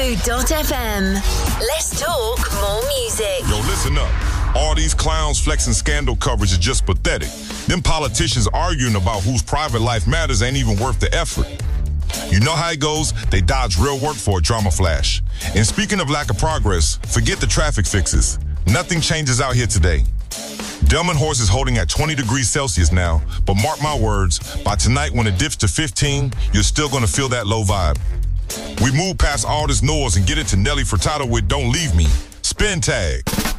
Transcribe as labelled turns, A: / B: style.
A: Move.fm. Let's talk more music.
B: Yo, listen up. All these clowns flexing scandal coverage is just pathetic. Them politicians arguing about whose private life matters ain't even worth the effort. You know how it goes. They dodge real work for a drama flash. And speaking of lack of progress, forget the traffic fixes. Nothing changes out here today. Delmenhorst is holding at 20 degrees Celsius now, but mark my words, by tonight when it dips to 15, you're still gonna feel that low vibe. We move past all this noise and get into Nelly Furtado with Don't Leave Me. Spin tag.